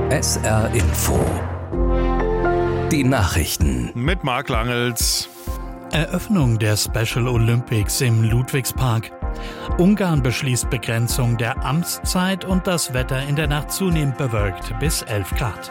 SR Info. Die Nachrichten. Mit Marc Langels. Eröffnung der Special Olympics im Ludwigspark. Ungarn beschließt Begrenzung der Amtszeit und das Wetter in der Nacht zunehmend bewölkt bis 11 Grad.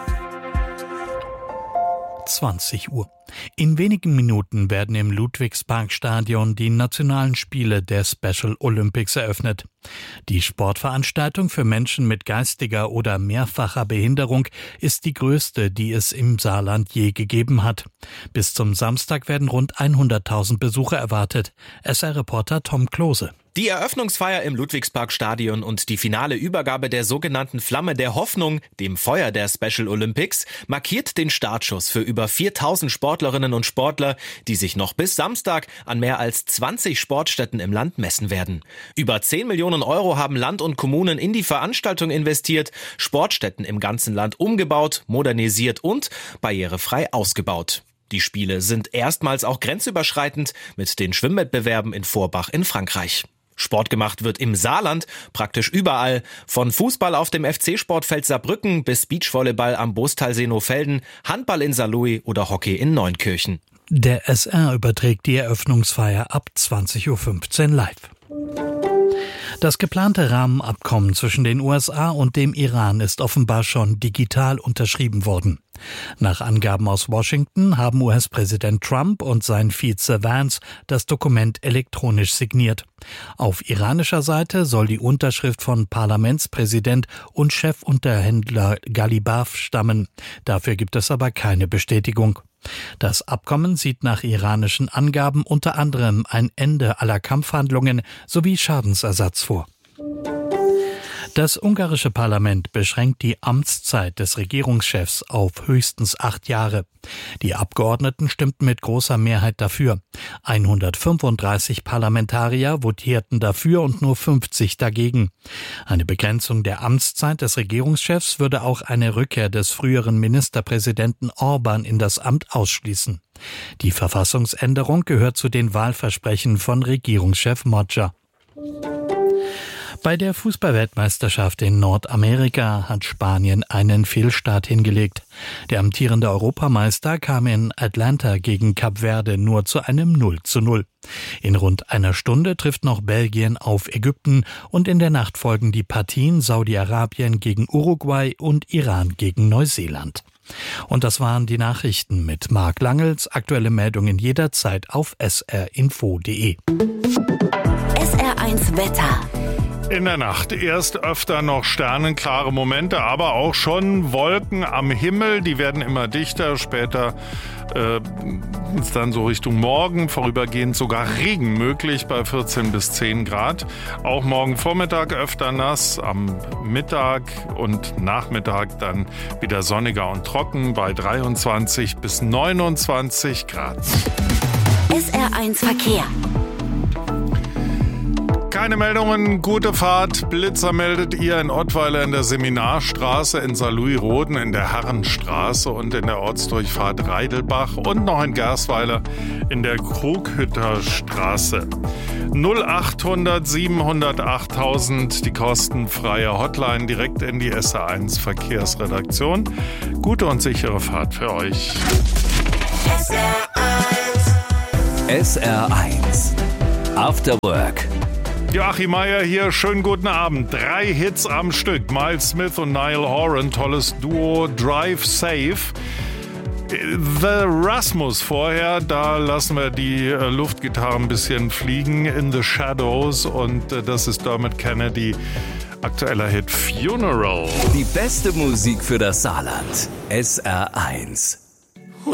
20 Uhr. In wenigen Minuten werden im Ludwigsparkstadion die nationalen Spiele der Special Olympics eröffnet. Die Sportveranstaltung für Menschen mit geistiger oder mehrfacher Behinderung ist die größte, die es im Saarland je gegeben hat. Bis zum Samstag werden rund 100.000 Besucher erwartet. SR-Reporter Tom Klose. Die Eröffnungsfeier im Ludwigsparkstadion und die finale Übergabe der sogenannten Flamme der Hoffnung, dem Feuer der Special Olympics, markiert den Startschuss für über 4.000 Sportlerinnen und Sportler, die sich noch bis Samstag an mehr als 20 Sportstätten im Land messen werden. Über 10 Millionen Euro haben Land und Kommunen in die Veranstaltung investiert, Sportstätten im ganzen Land umgebaut, modernisiert und barrierefrei ausgebaut. Die Spiele sind erstmals auch grenzüberschreitend mit den Schwimmwettbewerben in Forbach in Frankreich. Sport gemacht wird im Saarland praktisch überall. Von Fußball auf dem FC-Sportfeld Saarbrücken bis Beachvolleyball am Bostalsee Nohfelden, Handball in Saarlouis oder Hockey in Neunkirchen. Der SR überträgt die Eröffnungsfeier ab 20.15 Uhr live. Das geplante Rahmenabkommen zwischen den USA und dem Iran ist offenbar schon digital unterschrieben worden. Nach Angaben aus Washington haben US-Präsident Trump und sein Vize Vance das Dokument elektronisch signiert. Auf iranischer Seite soll die Unterschrift von Parlamentspräsident und Chefunterhändler Ghalibaf stammen. Dafür gibt es aber keine Bestätigung. Das Abkommen sieht nach iranischen Angaben unter anderem ein Ende aller Kampfhandlungen sowie Schadensersatz vor. Das ungarische Parlament beschränkt die Amtszeit des Regierungschefs auf höchstens 8 Jahre. Die Abgeordneten stimmten mit großer Mehrheit dafür. 135 Parlamentarier votierten dafür und nur 50 dagegen. Eine Begrenzung der Amtszeit des Regierungschefs würde auch eine Rückkehr des früheren Ministerpräsidenten Orban in das Amt ausschließen. Die Verfassungsänderung gehört zu den Wahlversprechen von Regierungschef Moggia. Bei der Fußballweltmeisterschaft in Nordamerika hat Spanien einen Fehlstart hingelegt. Der amtierende Europameister kam in Atlanta gegen Kap Verde nur zu einem 0:0. In rund einer Stunde trifft noch Belgien auf Ägypten und in der Nacht folgen die Partien Saudi-Arabien gegen Uruguay und Iran gegen Neuseeland. Und das waren die Nachrichten mit Marc Langels. Aktuelle Meldungen jederzeit auf srinfo.de. SR1 Wetter. In der Nacht erst öfter noch sternenklare Momente, aber auch schon Wolken am Himmel. Die werden immer dichter. Später ist dann so Richtung Morgen vorübergehend sogar Regen möglich bei 14 bis 10 Grad. Auch morgen Vormittag öfter nass, am Mittag und Nachmittag dann wieder sonniger und trocken bei 23 bis 29 Grad. SR1 Verkehr. Keine Meldungen, gute Fahrt. Blitzer meldet ihr in Ottweiler in der Seminarstraße, in Saarlouis-Roden in der Herrenstraße und in der Ortsdurchfahrt Reidelbach und noch in Gersweiler in der Krughütter Straße. 0800 700 8000, die kostenfreie Hotline direkt in die SR1 Verkehrsredaktion. Gute und sichere Fahrt für euch. SR1 After Work. Joachim Meier hier, schönen guten Abend. 3 Hits am Stück, Miles Smith und Niall Horan, tolles Duo, Drive Safe. The Rasmus vorher, da lassen wir die Luftgitarre ein bisschen fliegen, In the Shadows, und das ist Dermot Kennedy, aktueller Hit Funeral. Die beste Musik für das Saarland. SR1.